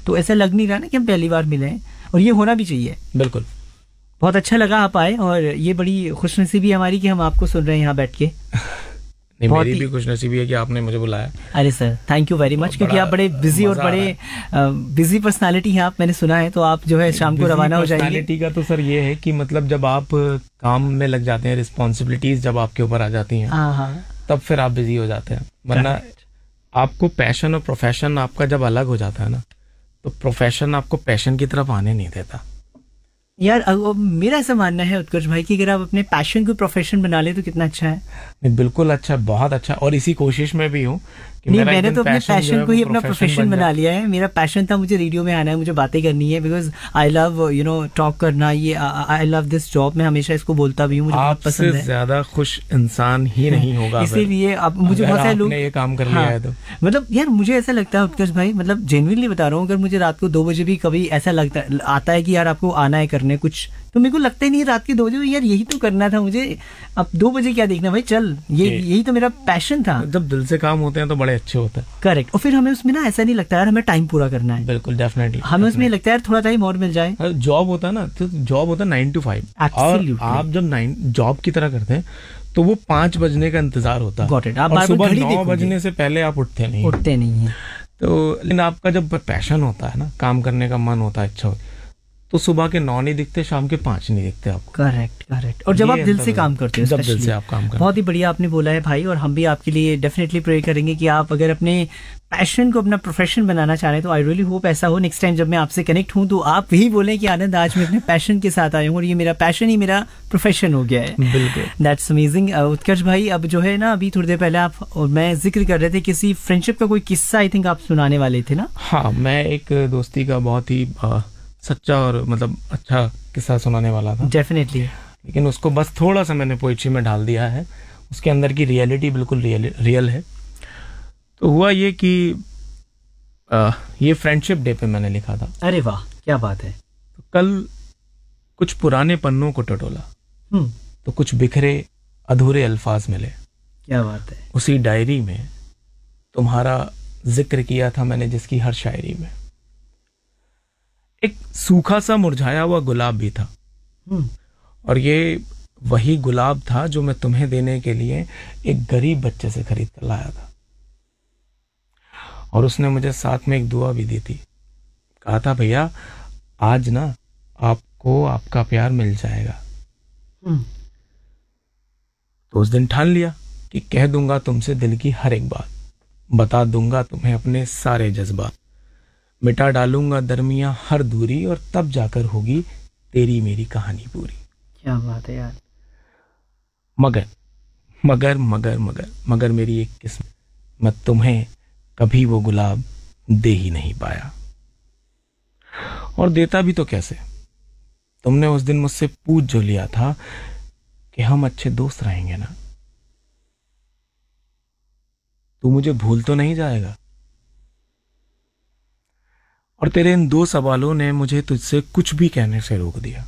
तो ऐसा लग नहीं रहा ना कि हम पहली बार मिले हैं, और ये होना भी चाहिए। बिल्कुल, बहुत अच्छा लगा आप आए, और ये बड़ी खुशनसीबी हमारी कि हम आपको सुन रहे हैं यहाँ बैठ के। नहीं, मेरी भी खुशनसीबी है कि आपने मुझे बुलाया। अरे sir, thank you very much, क्योंकि आप बड़े बिजी और बड़े बिजी पर्सनालिटी हैं आप, मैंने सुना है। तो आप जो है शाम को रवाना हो जाएंगे। पर्सनालिटी का तो सर ये है कि मतलब जब आप काम में लग जाते हैं, रिस्पॉन्सिबिलिटीज जब आपके ऊपर आ जाती हैं, तब फिर आप बिजी हो जाते हैं। वरना आपको पैशन और प्रोफेशन आपका जब अलग हो जाता है ना, तो प्रोफेशन आपको पैशन की तरफ आने नहीं देता। यार मेरा ऐसा मानना है उत्कर्ष भाई कि अगर आप अपने पैशन को प्रोफेशन बना ले तो कितना अच्छा है। नहीं, बिल्कुल अच्छा, बहुत अच्छा, और इसी कोशिश में भी हूँ। नहीं, मैंने तो अपने पैशन को ही अपना प्रोफेशन बना लिया है। मेरा पैशन था, मुझे रेडियो में आना है, मुझे बातें करनी है, बिकॉज आई लव टॉक करना, ये आई लव दिस जॉब। मैं हमेशा इसको बोलता भी हूँ, मुझे बहुत पसंद है। ज्यादा खुश इंसान ही नहीं होगा, इसीलिए अब मुझे बहुत सारे लोग ये काम कर लिया है तो मतलब यार मुझे ऐसा लगता है उत्कर्ष भाई, मतलब जेन्युइनली बता रहा हूँ, अगर मुझे रात को 2 बजे भी कभी ऐसा लगता आता है कि यार आपको आना है करने कुछ, तो मेरे को लगता ही नहीं रात के 2 बजे यार यही तो करना था मुझे, अब 2 बजे क्या देखना भाई, चल यही तो मेरा पैशन था। जब दिल से काम होते हैं तो बड़े अच्छे होते हैं। करेक्ट, और फिर हमें उसमें ना ऐसा नहीं लगता यार हमें टाइम पूरा करना है। बिल्कुल, डेफिनेटली हमें उसमें लगता है यार थोड़ा टाइम और मिल जाए। जॉब होता है ना, तो जॉब होता है 9 to 5, और आप जब 9 जॉब की तरह करते हैं तो वो 5 बजने का इंतजार होता है। और सुबह 9 बजने से पहले आप उठते नहीं है। तो लेकिन आपका जब पैशन होता है ना, काम करने का मन होता है, अच्छा होता, तो सुबह के 9 नहीं दिखते, शाम के 5 नहीं दिखते आपको। करेक्ट। और जब आप दिल से काम करते हो, जब दिल से आप काम करते हो, बहुत ही बढ़िया आपने बोला है भाई। और हम भी आपके लिए डेफिनेटली प्रे करेंगे कि आप अगर अपने पैशन को अपना प्रोफेशन बनाना चाह रहे हैं तो आई रियली होप ऐसा हो। नेक्स्ट टाइम जब मैं आपसे कनेक्ट हूं तो आप यही बोलें कि आनंद आज मैं अपने पैशन के साथ आया हूँ और ये मेरा पैशन ही मेरा प्रोफेशन हो गया है। बिल्कुल, दैट्स अमेजिंग। उत्कर्ष भाई, अब जो है ना, अभी थोड़ी देर पहले आप और मैं जिक्र कर रहे थे किसी फ्रेंडशिप का कोई किस्सा, आई थिंक आप सुनाने वाले थे ना? हाँ, मैं एक दोस्ती का बहुत ही सच्चा और मतलब अच्छा किस्सा सुनाने वाला था। डेफिनेटली, लेकिन उसको बस थोड़ा सा मैंने पोइट्री में ढाल दिया है, उसके अंदर की रियलिटी बिल्कुल रियल है। तो हुआ ये कि ये फ्रेंडशिप डे पे मैंने लिखा था। अरे वाह, क्या बात है। तो कल कुछ पुराने पन्नों को टटोला तो कुछ बिखरे अधूरे अल्फाज मिले। क्या बात है। उसी डायरी में तुम्हारा जिक्र किया था मैंने, जिसकी हर शायरी में एक सूखा सा मुरझाया हुआ गुलाब भी था। और ये वही गुलाब था जो मैं तुम्हें देने के लिए एक गरीब बच्चे से खरीद कर लाया था। और उसने मुझे साथ में एक दुआ भी दी थी, कहा था भैया आज ना आपको आपका प्यार मिल जाएगा। तो उस दिन ठान लिया कि कह दूंगा तुमसे दिल की हर एक बात, बता दूंगा तुम्हें अपने सारे जज्बात, मिटा डालूंगा दरमियां हर दूरी, और तब जाकर होगी तेरी मेरी कहानी पूरी। क्या बात है यार। मगर मगर मगर मगर मगर मेरी एक किस्मत, मैं तुम्हें कभी वो गुलाब दे ही नहीं पाया। और देता भी तो कैसे, तुमने उस दिन मुझसे पूछ जो लिया था कि हम अच्छे दोस्त रहेंगे ना, तू मुझे भूल तो नहीं जाएगा। और तेरे इन 2 सवालों ने मुझे तुझसे कुछ भी कहने से रोक दिया।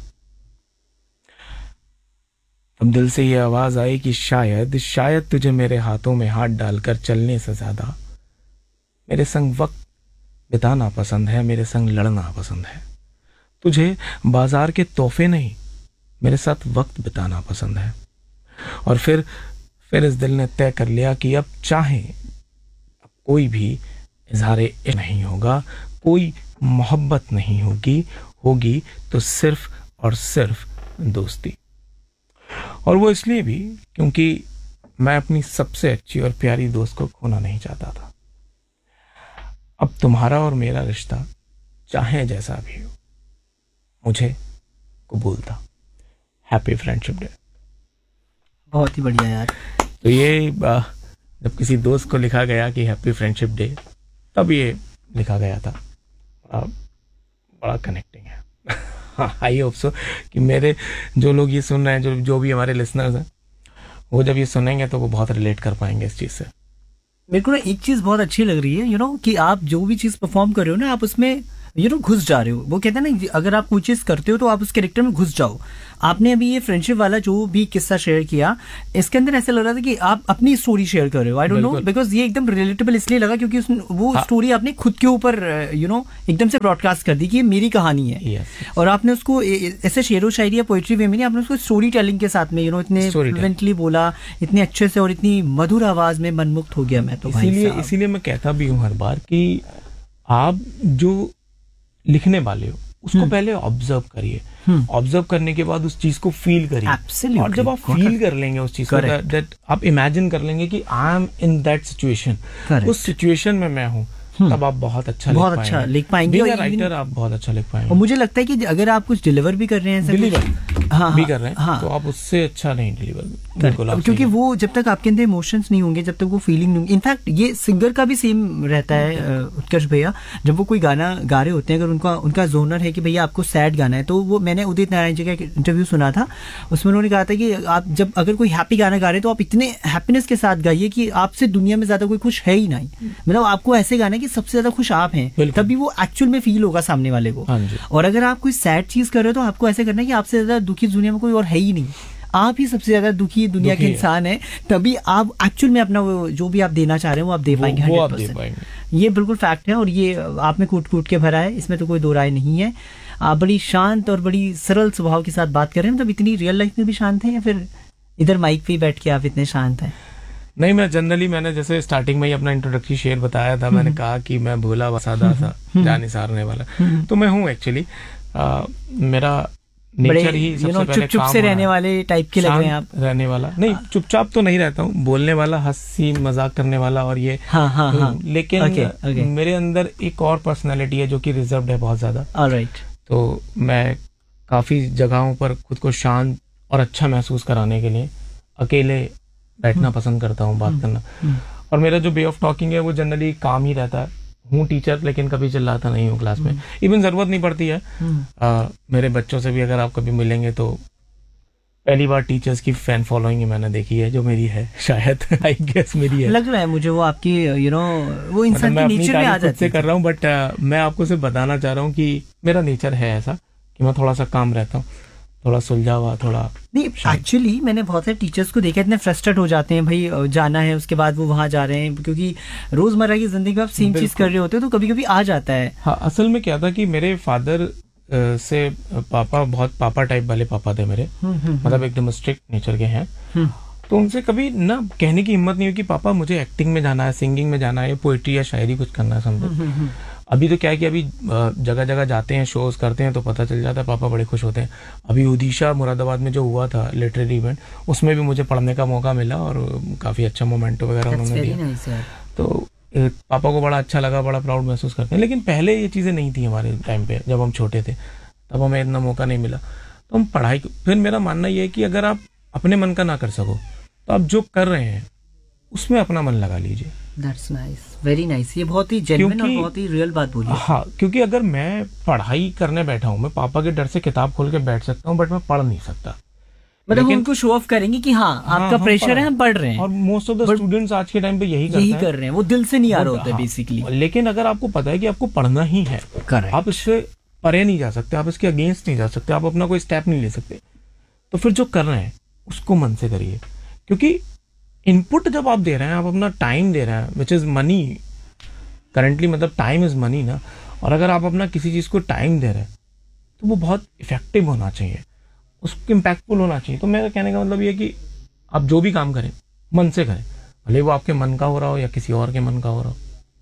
तब दिल से ये आवाज आई कि शायद तुझे मेरे हाथों में हाथ डालकर चलने से ज्यादा मेरे संग वक्त बिताना पसंद है, मेरे संग लड़ना पसंद है। तुझे बाजार के तोहफे नहीं, मेरे साथ वक्त बिताना पसंद है। और फिर इस दिल ने तय कर लिया कि अब चाहे अब कोई भी इजहार इश्क नहीं होगा, कोई मोहब्बत नहीं होगी तो सिर्फ और सिर्फ दोस्ती। और वो इसलिए भी क्योंकि मैं अपनी सबसे अच्छी और प्यारी दोस्त को खोना नहीं चाहता था। अब तुम्हारा और मेरा रिश्ता चाहे जैसा भी हो, मुझे कबूल था। Happy friendship day. बहुत ही बढ़िया यार। तो ये जब किसी दोस्त को लिखा गया कि हैप्पी फ्रेंडशिप डे, तब ये लिखा गया था। बड़ा कनेक्टिंग है। आई होप सो कि मेरे जो लोग ये सुन रहे हैं, जो भी हमारे लिसनर्स हैं, वो जब ये सुनेंगे तो वो बहुत रिलेट कर पाएंगे इस चीज से। मेरे को ना एक चीज बहुत अच्छी लग रही है, कि आप जो भी चीज परफॉर्म कर रहे हो ना, आप उसमें घुस जा रहे हो। वो कहते हैं ना, अगर आप कोई चीज करते हो तो आप उस कैरेक्टर में घुस जाओ। आपने अभी ये फ्रेंडशिप वाला जो भी किस्सा शेयर किया, इसके अंदर ऐसा लग रहा था कि आप अपनी स्टोरी शेयर कर रहे हो। आई डोंट नो, बिकॉज ये एकदम रिलेटेबल इसलिए लगा क्योंकि वो स्टोरी आपने खुद के ऊपर एकदम से ब्रॉडकास्ट कर दी कि ये मेरी कहानी है। और आपने उसको ऐसे शेरो शायरी या पोएट्री वे में नहीं, आपने उसको स्टोरी टेलिंग के साथ में इतने फ्लुएंटली बोला, इतने अच्छे से और इतनी मधुर आवाज में मनमुग्ध हो गया मैं तो। इसीलिए मैं कहता भी हूँ हर बार कि आप जो लिखने वाले हो उसको पहले ऑब्जर्व करिए। ऑब्जर्व करने के बाद उस चीज को फील करिए। और जब आप फील कर लेंगे उस चीज को, दैट आप इमेजिन कर लेंगे कि I am in that situation, उस सिचुएशन में मैं हूँ, तब आप बहुत अच्छा लिख पाएंगे। राइटर आप बहुत अच्छा लिख पाएंगे। और मुझे लगता है कि अगर आप कुछ डिलीवर भी कर रहे हैं, भी कर रहे हैं, तो आप उससे अच्छा नहीं डिलीवर, क्योंकि वो जब तक आपके अंदर इमोशंस नहीं होंगे, जब तक वो फीलिंग नहीं होंगी। इनफैक्ट ये सिंगर का भी सेम रहता है उत्कर्ष भैया, जब वो कोई गाना गा रहे होते हैं, अगर उनका जोनर है कि भैया आपको सैड गाना है, तो वो मैंने उदित नारायण जी का इंटरव्यू सुना था, उसमें उन्होंने कहा था कि आप जब अगर कोई हैप्पी गाना गा रहे हैं तो आप इतने हैप्पीनेस के साथ गाइए कि आपसे दुनिया में ज्यादा कोई खुश है ही नहीं। मतलब आपको ऐसे गाना है कि सबसे ज्यादा खुश आप हैं, तभी वो एक्चुअल में फील होगा सामने वाले को। और अगर आप कोई सैड चीज कर रहे हो तो आपको ऐसे करना है कि आपसे ज्यादा दुखी दुनिया में कोई और है ही नहीं, आप ही सबसे ज्यादा दुखी दुनिया के इंसान है, तभी आप एक्चुअल में अपना वो जो भी आप देना चाह रहे हैं वो आप दे पाएंगे। 100%। ये बिल्कुल फैक्ट है और ये आप में कूट कूट के भरा है, इसमें तो कोई दो राय नहीं है। आप बड़ी शांत और बड़ी सरल स्वभाव के साथ बात कर रहे हैं। मतलब इतनी रियल लाइफ में भी शांत है या फिर इधर माइक पे बैठ के आप इतने शांत हैं? नहीं, मैं जनरली, मैंने जैसे स्टार्टिंग में ही अपना इंट्रोडक्टरी शेयर बताया था, मैंने कहा कि मैं भोला वसादा था, जान निसारने वाला, तो मैं हूँ एक्चुअली। मेरा नेचर ही सबसे पहले चुप से रहने वाले टाइप के लग रहे हैं आप। रहने वाला नहीं, चुपचाप तो नहीं रहता हूँ, बोलने वाला, हंसी मजाक करने वाला और ये। लेकिन मेरे अंदर एक और पर्सनालिटी है जो कि रिजर्व्ड है बहुत ज्यादा। ऑलराइट। तो मैं काफी जगहों पर खुद को शांत और अच्छा महसूस कराने के लिए अकेले बैठना पसंद करता हूँ, बात करना। और मेरा जो वे ऑफ टॉकिंग है वो जनरली काम ही रहता है। हूँ टीचर, लेकिन कभी चिल्लाता नहीं हूँ क्लास में, इवन जरूरत नहीं पड़ती है। मेरे बच्चों से भी अगर आप कभी मिलेंगे तो पहली बार टीचर्स की फैन फॉलोइंग मैंने देखी है, जो मेरी है, शायद आई गेस मेरी है। लग रहा है मुझे वो आपकी वो इंसान के नेचर में आ जाती है। कर रहा हूँ, बट मैं आपको सिर्फ बताना चाह रहा हूँ कि मेरा नेचर है ऐसा कि मैं थोड़ा सा काम रहता हूँ, थोड़ा सुलझा हुआ, थोड़ा नहीं। एक्चुअली मैंने बहुत सारे टीचर्स को देखा, इतने फ्रस्ट्रेट हो जाते हैं, भाई जाना है उसके बाद वो वहां जा रहे हैं, क्योंकि रोजमर्रा की जिंदगी में आप सेम चीज कर रहे होते हो, तो कभी कभी आ जाता है। हाँ, असल में क्या था कि मेरे फादर से पापा बहुत पापा टाइप वाले पापा थे मेरे, मतलब एकदम स्ट्रिक्ट नेचर के हैं। तो उनसे कभी ना कहने की हिम्मत नहीं हुई कि पापा मुझे एक्टिंग में जाना है, सिंगिंग में जाना है, पोएट्री या शायरी कुछ करना है, समझे। अभी तो क्या है कि अभी जगह जगह जाते हैं, शोज करते हैं, तो पता चल जाता है, पापा बड़े खुश होते हैं। अभी ओडिशा मुरादाबाद में जो हुआ था लिटरेरी इवेंट, उसमें भी मुझे पढ़ने का मौका मिला और काफी अच्छा मोमेंटो वगैरह उन्होंने दिया। तो पापा को बड़ा अच्छा लगा, बड़ा प्राउड महसूस करते हैं। लेकिन पहले ये चीजें नहीं थी हमारे टाइम पे, जब हम छोटे थे तब हमें इतना मौका नहीं मिला। तो हम पढ़ाई, फिर मेरा मानना यह है कि अगर आप अपने मन का ना कर सको तो आप जो कर रहे हैं उसमें अपना मन लगा लीजिए। That's nice, very nice। ये बहुत ही जेन्युइन और बहुत ही रियल बात बोली। हाँ, क्योंकि अगर मैं पढ़ाई करने बैठा हूँ, मैं पापा के डर से किताब खोल के बैठ सकता हूँ, बट मैं पढ़ नहीं सकता। मतलब उनको शो ऑफ करेंगे कि हाँ आपका प्रेशर है, हम पढ़ रहे हैं। और मोस्ट ऑफ द स्टूडेंट्स आज के टाइम पे यही कर रहे हैं, वो दिल से नहीं आ रहा होता बेसिकली। लेकिन अगर आपको पता है कि आपको पढ़ना ही है, आप इससे परे नहीं जा सकते, आप इसके अगेंस्ट नहीं जा सकते, आप अपना कोई स्टेप नहीं ले सकते, तो फिर जो कर रहे हैं उसको मन से करिए। क्योंकि इनपुट जब आप दे रहे हैं, आप अपना टाइम दे रहे हैं, विच इज मनी करेंटली, मतलब टाइम इज मनी ना। और अगर आप अपना किसी चीज को टाइम दे रहे हैं तो वो बहुत इफेक्टिव होना चाहिए, उसको इम्पैक्टफुल होना चाहिए। तो मेरा कहने का मतलब ये है कि आप जो भी काम करें मन से करें, भले वो आपके मन का हो रहा हो या किसी और के मन का हो रहा हो।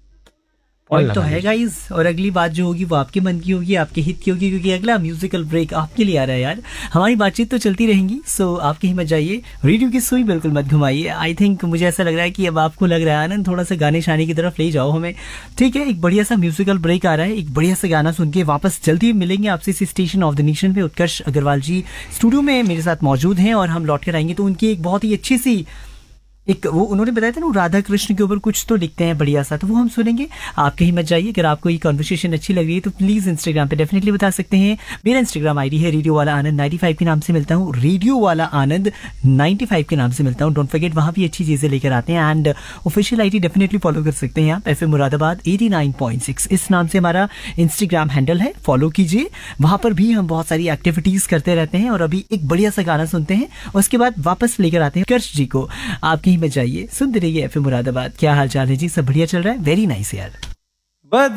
पॉइंट तो है गाइस। और अगली बात जो होगी वो आपके मन की होगी, आपके हित की होगी, क्योंकि अगला म्यूजिकल ब्रेक आपके लिए आ रहा है यार। हमारी बातचीत तो चलती रहेंगी, सो आपकी हिम्मत जाइए, रेडियो की सुई बिल्कुल मत घुमाइए। आई थिंक मुझे ऐसा लग रहा है कि अब आपको लग रहा है आनंद, थोड़ा सा गाने शाने की तरफ ले जाओ हमें। ठीक है, एक बढ़िया सा म्यूजिकल ब्रेक आ रहा है, एक बढ़िया सा गाना सुन के वापस जल्दी मिलेंगे आपसे इस स्टेशन ऑफ द नेशन पे। उत्कर्ष अग्रवाल जी स्टूडियो में मेरे साथ मौजूद हैं और हम लौट कर आएंगे तो उनकी एक बहुत ही अच्छी सी एक वो उन्होंने बताया था ना, राधा कृष्ण के ऊपर कुछ तो लिखते हैं बढ़िया सा, तो वो हम सुनेंगे। आप कहीं मत जाइए। अगर आपको ये कॉन्वर्सेशन अच्छी लग रही है तो प्लीज इंस्टाग्राम पे डेफिनेटली बता सकते हैं। मेरा इंस्टाग्राम आईडी है रेडियो वाला आनंद 95 के नाम से मिलता हूँ, रेडियो वाला आनंद 95 के नाम से मिलता हूँ। डोंट फॉरगेट, वहां भी अच्छी चीजें लेकर आते हैं। And official ID definitely follow कर सकते हैं आप, FM मुरादाबाद 89.6 इस नाम से हमारा इंस्टाग्राम हैंडल है, फॉलो कीजिए। वहां पर भी हम बहुत सारी एक्टिविटीज करते रहते हैं। और अभी एक बढ़िया सा गाना सुनते हैं और उसके बाद वापस लेकर आते हैं कर्ष जी को। आप कहीं मत जाइए, सुनते रहिए FM मुरादाबाद। क्या हाल चाल है जी? सब बढ़िया चल रहा है? वेरी नाइस यार।